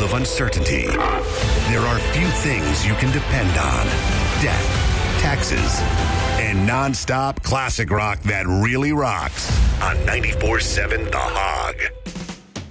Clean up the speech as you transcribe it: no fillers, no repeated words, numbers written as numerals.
of uncertainty. There are few things you can depend on. Death, taxes, and non-stop classic rock that really rocks on 94.7 The Hog.